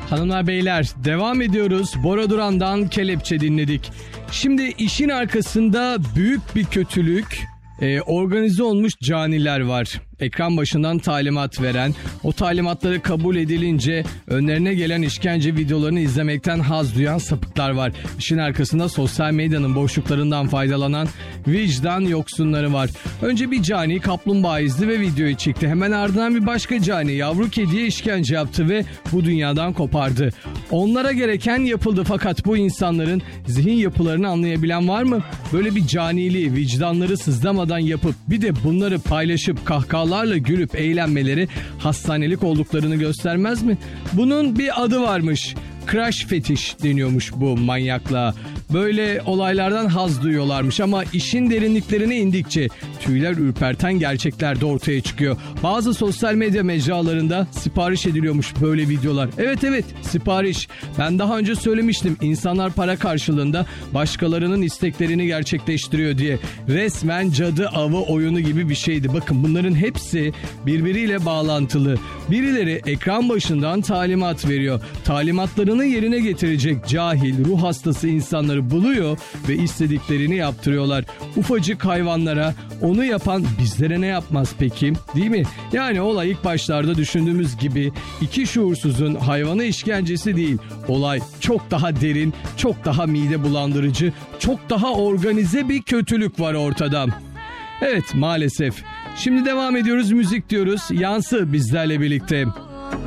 Hanımlar beyler, devam ediyoruz. Bora Duran'dan Kelepçe dinledik. Şimdi işin arkasında büyük bir kötülük, organize olmuş caniler var. Ekran başından talimat veren, o talimatları kabul edilince önlerine gelen işkence videolarını izlemekten haz duyan sapıklar var. İşin arkasında sosyal medyanın boşluklarından faydalanan vicdan yoksunları var. Önce bir cani kaplumbağa izdi ve videoyu çekti. Hemen ardından bir başka cani yavru kediye işkence yaptı ve bu dünyadan kopardı. Onlara gereken yapıldı, fakat bu insanların zihin yapılarını anlayabilen var mı? Böyle bir caniliği vicdanları sızlamadan yapıp bir de bunları paylaşıp kahkahalarla gülüp eğlenmeleri hastanelik olduklarını göstermez mi? Bunun bir adı varmış. Crash fetiş deniyormuş bu manyaklığa. Böyle olaylardan haz duyuyorlarmış ama işin derinliklerine indikçe tüyler ürperten gerçekler de ortaya çıkıyor. Bazı sosyal medya mecralarında sipariş ediliyormuş böyle videolar. Evet, sipariş. Ben daha önce söylemiştim, insanlar para karşılığında başkalarının isteklerini gerçekleştiriyor diye. Resmen cadı avı oyunu gibi bir şeydi. Bakın, bunların hepsi birbiriyle bağlantılı. Birileri ekran başından talimat veriyor. Talimatlarını yerine getirecek cahil, ruh hastası insanları buluyor ve istediklerini yaptırıyorlar. Ufacık hayvanlara onu yapan bizlere ne yapmaz peki? Değil mi? Yani olay ilk başlarda düşündüğümüz gibi iki şuursuzun hayvana işkencesi değil. Olay çok daha derin, çok daha mide bulandırıcı, çok daha organize bir kötülük var ortada. Evet, maalesef. Şimdi devam ediyoruz, müzik diyoruz. Yansı bizlerle birlikte.